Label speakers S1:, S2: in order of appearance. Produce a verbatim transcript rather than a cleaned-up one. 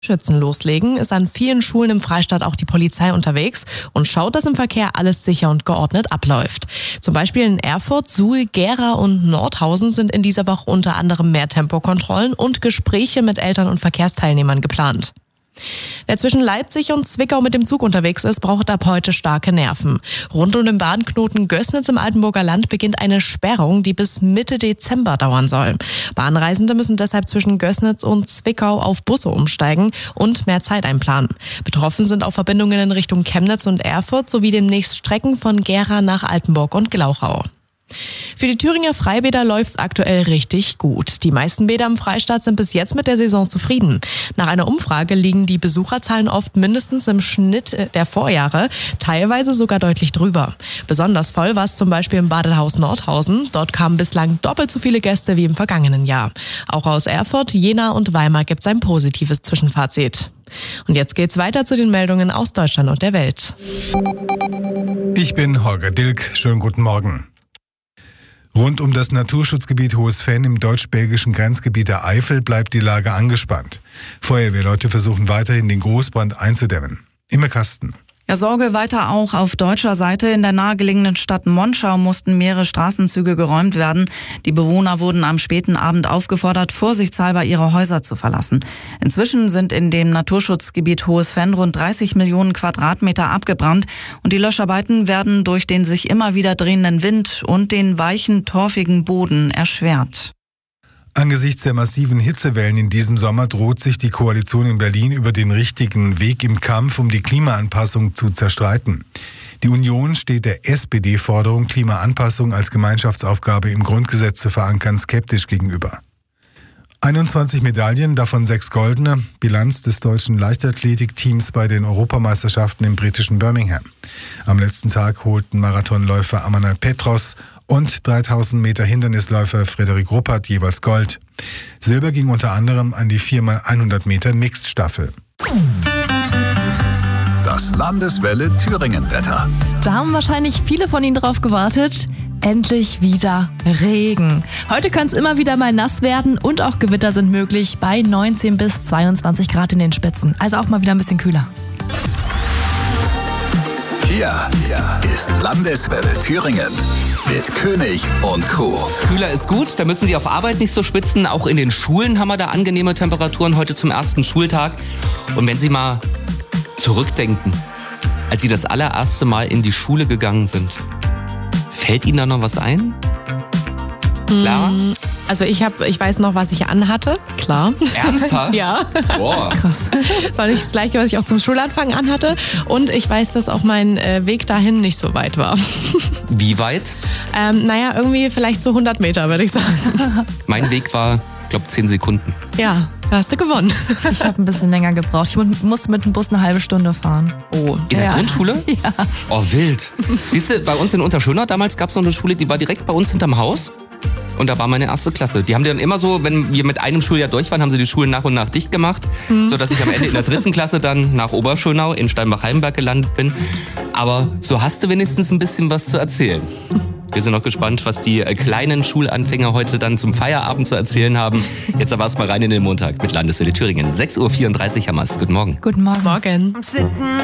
S1: Schützen loslegen, ist an vielen Schulen im Freistaat auch die Polizei unterwegs und schaut, dass im Verkehr alles sicher und geordnet abläuft. Zum Beispiel in Erfurt, Suhl, Gera und Nordhausen sind in dieser Woche unter anderem mehr Tempokontrollen und Gespräche mit Eltern und Verkehrsteilnehmern geplant. Wer zwischen Leipzig und Zwickau mit dem Zug unterwegs ist, braucht ab heute starke Nerven. Rund um den Bahnknoten Gößnitz im Altenburger Land beginnt eine Sperrung, die bis Mitte Dezember dauern soll. Bahnreisende müssen deshalb zwischen Gößnitz und Zwickau auf Busse umsteigen und mehr Zeit einplanen. Betroffen sind auch Verbindungen in Richtung Chemnitz und Erfurt sowie demnächst Strecken von Gera nach Altenburg und Glauchau. Für die Thüringer Freibäder läuft's aktuell richtig gut. Die meisten Bäder im Freistaat sind bis jetzt mit der Saison zufrieden. Nach einer Umfrage liegen die Besucherzahlen oft mindestens im Schnitt der Vorjahre, teilweise sogar deutlich drüber. Besonders voll war es zum Beispiel im Badehaus Nordhausen. Dort kamen bislang doppelt so viele Gäste wie im vergangenen Jahr. Auch aus Erfurt, Jena und Weimar gibt's ein positives Zwischenfazit. Und jetzt geht's weiter zu den Meldungen aus Deutschland und der Welt.
S2: Ich bin Holger Dilk. Schönen guten Morgen. Rund um das Naturschutzgebiet Hohes Venn im deutsch-belgischen Grenzgebiet der Eifel bleibt die Lage angespannt. Feuerwehrleute versuchen weiterhin, den Großbrand einzudämmen. Imme Kasten.
S3: Ja, Sorge weiter auch auf deutscher Seite. In der nahegelegenen Stadt Monschau mussten mehrere Straßenzüge geräumt werden. Die Bewohner wurden am späten Abend aufgefordert, vorsichtshalber ihre Häuser zu verlassen. Inzwischen sind in dem Naturschutzgebiet Hohes Venn rund dreißig Millionen Quadratmeter abgebrannt. Und die Löscharbeiten werden durch den sich immer wieder drehenden Wind und den weichen, torfigen Boden erschwert.
S2: Angesichts der massiven Hitzewellen in diesem Sommer droht sich die Koalition in Berlin über den richtigen Weg im Kampf um die Klimaanpassung zu zerstreiten. Die Union steht der S P D-Forderung, Klimaanpassung als Gemeinschaftsaufgabe im Grundgesetz zu verankern, skeptisch gegenüber. einundzwanzig Medaillen, davon sechs goldene, Bilanz des deutschen Leichtathletikteams bei den Europameisterschaften im britischen Birmingham. Am letzten Tag holten Marathonläufer Amanal Petros und dreitausend Meter Hindernisläufer Frederik Ruppert jeweils Gold. Silber ging unter anderem an die vier mal hundert Meter Mixed-Staffel.
S4: Das Landeswelle Thüringen-Wetter.
S1: Da haben wahrscheinlich viele von Ihnen drauf gewartet. Endlich wieder Regen. Heute kann es immer wieder mal nass werden und auch Gewitter sind möglich bei neunzehn bis zweiundzwanzig Grad in den Spitzen. Also auch mal wieder ein bisschen kühler.
S4: Hier ist Landeswelle Thüringen mit König und Co.
S5: Kühler ist gut, da müssen Sie auf Arbeit nicht so schwitzen. Auch in den Schulen haben wir da angenehme Temperaturen heute zum ersten Schultag. Und wenn Sie mal zurückdenken, als Sie das allererste Mal in die Schule gegangen sind, fällt Ihnen da noch was ein? Lara?
S1: Also ich habe, ich weiß noch, was ich anhatte, klar.
S5: Ernsthaft?
S1: Ja.
S5: Boah.
S1: Krass. Das war nicht das Gleiche, was ich auch zum Schulanfang anhatte. Und ich weiß, dass auch mein äh, Weg dahin nicht so weit war.
S5: Wie weit?
S1: Ähm, naja, irgendwie vielleicht so hundert Meter, würde ich sagen.
S5: Mein Weg war, glaube zehn Sekunden.
S1: Ja, da hast du gewonnen.
S6: Ich habe ein bisschen länger gebraucht. Ich mu- musste mit dem Bus eine halbe Stunde fahren.
S1: Oh,
S5: Ist
S1: ja.
S5: Grundschule?
S6: Ja.
S5: Oh, wild. Siehst du, bei uns in Unterschönau damals gab es noch eine Schule, die war direkt bei uns hinterm Haus. Und da war meine erste Klasse. Die haben dann immer so, wenn wir mit einem Schuljahr durch waren, haben sie die Schulen nach und nach dicht gemacht, hm. sodass ich am Ende in der dritten Klasse dann nach Oberschönau in Steinbach-Heimbach gelandet bin. Aber so hast du wenigstens ein bisschen was zu erzählen. Wir sind noch gespannt, was die äh, kleinen Schulanfänger heute dann zum Feierabend zu erzählen haben. Jetzt aber erstmal rein in den Montag mit Landeswelle Thüringen. sechs Uhr vierunddreißig haben wir es. Guten Morgen.
S6: Guten Morgen.
S1: Morgen.